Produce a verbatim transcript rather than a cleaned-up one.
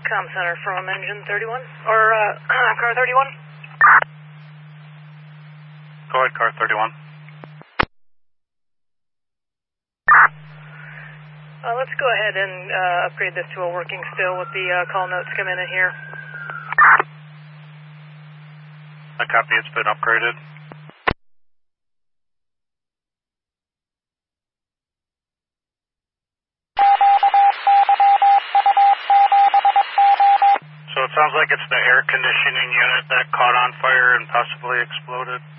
comm center from engine thirty-one, or uh, car thirty-one. Go ahead, car thirty-one. Uh, let's go ahead and uh, upgrade this to a working still with the uh, call notes coming in here. I copy, it's been upgraded. So it sounds like it's the air conditioning unit that caught on fire and possibly exploded.